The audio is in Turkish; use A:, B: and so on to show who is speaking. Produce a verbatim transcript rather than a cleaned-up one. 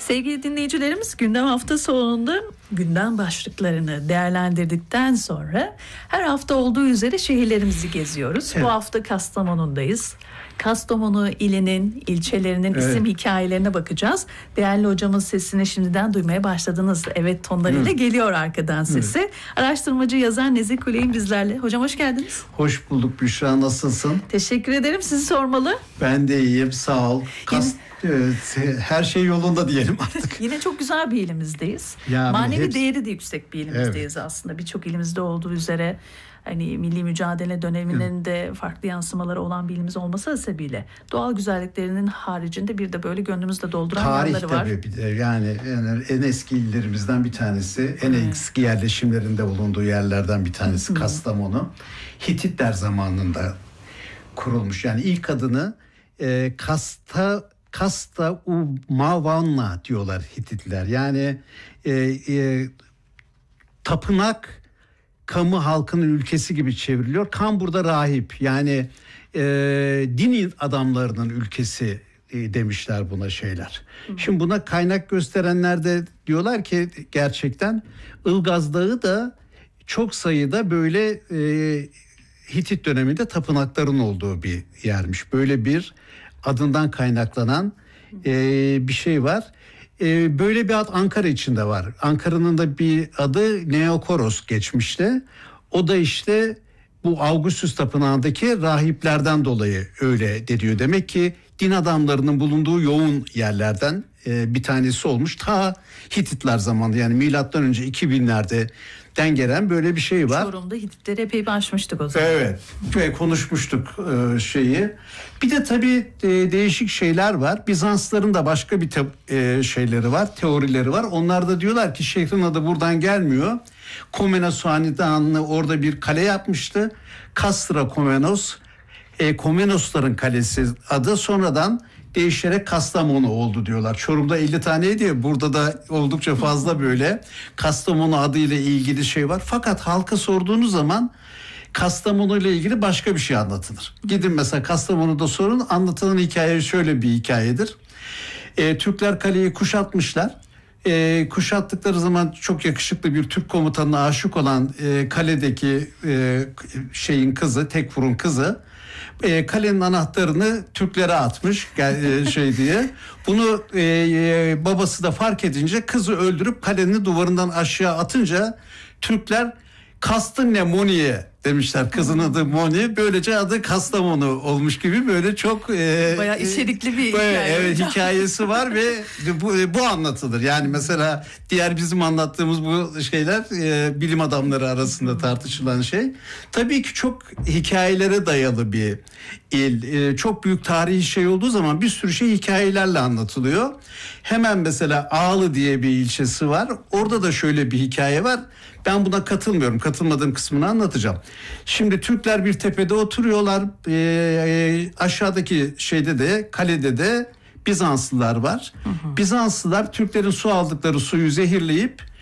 A: Sevgili dinleyicilerimiz, gündem hafta sonunda gündem başlıklarını değerlendirdikten sonra her hafta olduğu üzere şehirlerimizi geziyoruz. Evet. Bu hafta Kastamonu'ndayız. Kastamonu ilinin, ilçelerinin evet. isim hikayelerine bakacağız. Değerli hocamın sesini şimdiden duymaya başladınız. Evet tonlarıyla evet. geliyor arkadan sesi. Evet. Araştırmacı, yazar Nezih Kuley'in bizlerle. Hocam hoş geldiniz.
B: Hoş bulduk Büşra, nasılsın?
A: Teşekkür ederim, sizi sormalı.
B: Ben de iyiyim, sağ ol. Kas... Evet, her şey yolunda diyelim artık.
A: Yine çok güzel bir ilimizdeyiz. Ya, manevi hepsi... değeri de yüksek bir ilimizdeyiz evet. aslında. Birçok ilimizde olduğu üzere hani milli mücadele döneminin evet. de farklı yansımaları olan bir ilimiz olması sebebiyle doğal güzelliklerinin haricinde bir de böyle gönlümüzde dolduran
B: tarih
A: yerleri var.
B: Tarih tabii bir de yani en, en eski illerimizden bir tanesi, en evet. eski yerleşimlerinde bulunduğu yerlerden bir tanesi Kastamonu. Hititler zamanında kurulmuş. Yani ilk adını e, Kasta Kasta u Mavanna diyorlar Hititler. Yani e, e, tapınak kamu halkının ülkesi gibi çevriliyor. Kan burada rahip, yani e, din adamlarının ülkesi e, demişler buna şeyler. Hı. Şimdi buna kaynak gösterenler de diyorlar ki gerçekten Ilgaz Dağı da çok sayıda böyle e, Hitit döneminde tapınakların olduğu bir yermiş. Böyle bir adından kaynaklanan e, bir şey var. E, böyle bir ad Ankara içinde var. Ankara'nın da bir adı Neokoros geçmişte. O da işte bu Augustus Tapınağı'ndaki rahiplerden dolayı öyle deniyor. Demek ki din adamlarının bulunduğu yoğun yerlerden e, bir tanesi olmuş. Ta Hititler zamanında, yani milattan önce iki binlerde den gelen böyle bir şey var.
A: Çorum'da Hititleri epey başmıştık o zaman.
B: Evet. Ve konuşmuştuk e, şeyi. Bir de tabii e, değişik şeyler var. Bizansların da başka bir te, e, şeyleri var, teorileri var. Onlar da diyorlar ki şehrin adı buradan gelmiyor. Komnenos Hanedanı orada bir kale yapmıştı. Kastra Komnenos. E, Komnenosların kalesi adı sonradan değişerek Kastamonu oldu diyorlar. Çorum'da elli taneydi ya, burada da oldukça fazla böyle Kastamonu adıyla ilgili şey var. Fakat halka sorduğunuz zaman Kastamonu ile ilgili başka bir şey anlatılır. Gidin mesela Kastamonu'da sorun, anlatılan hikaye şöyle bir hikayedir. E, Türkler kaleyi kuşatmışlar. E, kuşattıkları zaman çok yakışıklı bir Türk komutanına aşık olan e, kaledeki e, şeyin kızı, Tekfur'un kızı E, kalenin anahtarını Türklere atmış e, şey diye. Bunu e, e, babası da fark edince kızı öldürüp kalenin duvarından aşağı atınca Türkler "Kastın ne Moni'ye" demişler. Kızın adı Moni. Böylece adı Kastamonu olmuş gibi böyle çok e,
A: bayağı içerikli bir hikaye.
B: Evet, hikayesi var ve bu, bu anlatılır. Yani mesela diğer bizim anlattığımız bu şeyler e, bilim adamları arasında tartışılan şey. Tabii ki çok hikayelere dayalı bir il. E, çok büyük tarihi şey olduğu zaman bir sürü şey hikayelerle anlatılıyor. Hemen mesela Ağlı diye bir ilçesi var. Orada da şöyle bir hikaye var. Ben buna katılmıyorum. Katılmadığım kısmını anlatacağım. Şimdi Türkler bir tepede oturuyorlar. E, e, aşağıdaki şeyde de, kalede de Bizanslılar var. Hı hı. Bizanslılar Türklerin su aldıkları suyu zehirleyip